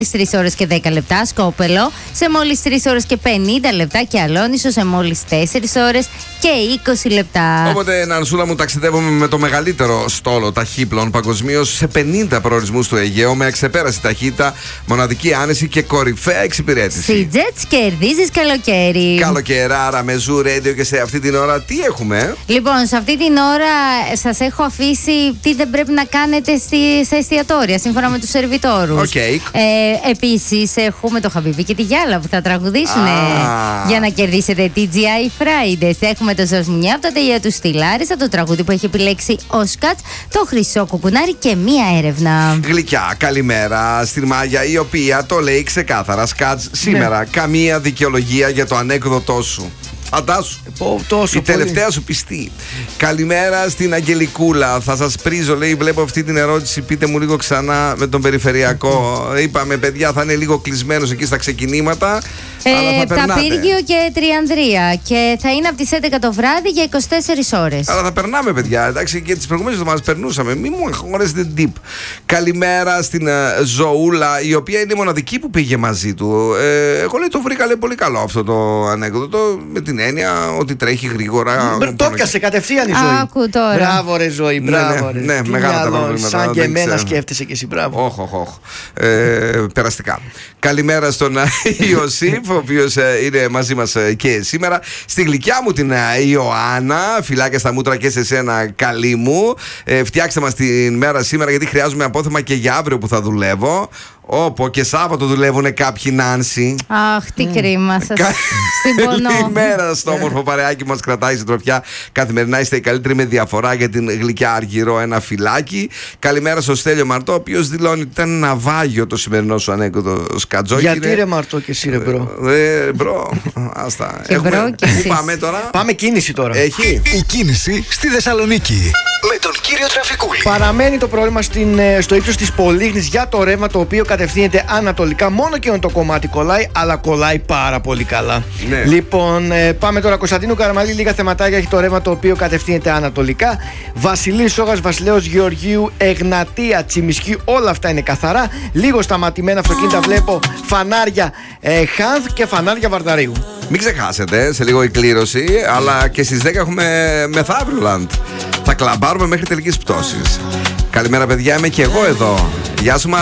3 ώρες και 10 λεπτά, Σκόπελο σε μόλις 3 ώρες και 50 λεπτά και Αλόνισο σε μόλις 4 ώρες και 20 λεπτά. Οπότε, Νανσούλα μου, ταξιδεύουμε με το μεγαλύτερο στόλο ταχύπλων παγκοσμίως σε 50 προορισμούς του Αιγαίου με αξεπέραστη ταχύτητα, μοναδική άνεση και κορυφαία εξυπηρέτηση. CJets κερδίζεις καλοκαίρι. Καλοκαιράρα με Zoo Radio και σε αυτή την ώρα τι έχουμε? Λοιπόν, σε αυτή την ώρα σας έχω αφήσει τι δεν πρέπει να κάνετε σε εστιατόρια σύμφωνα με τους σερβιτόρους. Okay. Επίσης έχουμε το Χαμπίμπι και τη Γιάλα που θα τραγουδήσουν για να κερδίσετε TGI Fridays. Έχουμε το Ζωσμουνιά από τα τελεία του στη Λάρισα, το τραγούδι που έχει επιλέξει ο Σκατς, το χρυσό κουκουνάρι και μία έρευνα. Γλυκιά, καλημέρα στην Μάγια, η οποία το λέει ξεκάθαρα. Σκατς, σήμερα καμία δικαιολογία για το ανέκδοτό σου. Φαντάσου. Η τελευταία σου πιστή. Καλημέρα στην Αγγελικούλα. Θα σας πρίζω, λέει, βλέπω αυτή την ερώτηση. Πείτε μου λίγο ξανά με τον περιφερειακό. Είπαμε, παιδιά, θα είναι λίγο κλεισμένος εκεί στα ξεκινήματα. Τα Πύργιο και Τριανδρία. Και θα είναι από τις 11 το βράδυ για 24 ώρες. Αλλά θα περνάμε, παιδιά. Εντάξει, και τις προηγούμενες εβδομάδες περνούσαμε. Μη μου χωρέσετε τύπ. Καλημέρα στην Ζωούλα, η οποία είναι η μοναδική που πήγε μαζί του. Εγώ, λέει, το βρήκα, λέει, πολύ καλό αυτό το ανέκδοτο. Με την έννοια ότι τρέχει γρήγορα. Το έπιασε κατευθείαν η Ζωή. Άκου τώρα. Μπράβο, ρε Ζωή, μπράβο. Ναι, μεγάλα τα προβλήματα. Σαν και εμένα σκέφτεσαι και εσύ, μπράβο. Όχι. Περαστικά. Καλημέρα στον Ιωσήφ, ο οποίος είναι μαζί μας και σήμερα. Στη γλυκιά μου την Ιωάννα. Φιλάκια στα μούτρα και σε σένα, καλή μου. Φτιάξτε μας την μέρα σήμερα, γιατί χρειάζομαι απόθεμα και για αύριο που θα δουλεύω.Όπο και Σάββατο δουλεύουν κάποιοι, Νάνση. Αχ, τι κρίμα σας. Συμπονώ. Καλημέρα στο όμορφο παρεάκι που μας κρατάει συντροφιά. Καθημερινά είστε οι καλύτεροι με διαφορά για την γλυκιά Αργυρό, ένα φυλάκι. Καλημέρα στο Στέλιο Μαρτό, ο οποίος δηλώνει ότι ήταν ναυάγιο το σημερινό σου ανέκδοτο, Σκατζόκι. Γιατί ρε Μαρτό και εσύ, ρε μπρο. Μπρο, άστα. Πού πάμε τώρα? Πάμε κίνηση τώρα. Έχει. Η κίνηση στη Θεσσαλονίκη. Με τον κύριο Τραφικούλη. Παραμένει το πρόβλημα στο ύψος της Πολύχνης για το ρεύμα, το οποίο κατευθύνεται ανατολικά. Μόνο και το κομμάτι κολλάει, αλλά κολλάει πάρα πολύ καλά. Ναι. Λοιπόν, πάμε τώρα. Κωνσταντίνου Καραμαλή, λίγα θεματάκια έχει το ρεύμα, το οποίο κατευθύνεται ανατολικά. Βασιλής Σόγας, Βασιλέως Γεωργίου, Εγνατία, Τσιμισκή, όλα αυτά είναι καθαρά. Λίγο σταματημένα αυτοκίνητα βλέπω, φανάρια Χάνθ και φανάρια Βαρδαρίου. Μην ξεχάσετε, σε λίγο η κλήρωση, αλλά και στις 10 έχουμε Μεθαύριο. Θα κλαμπάρουμε μέχρι τελικής πτώσης. Καλημέρα, παιδιά, είμαι και εγώ εδώ. Γεια σου,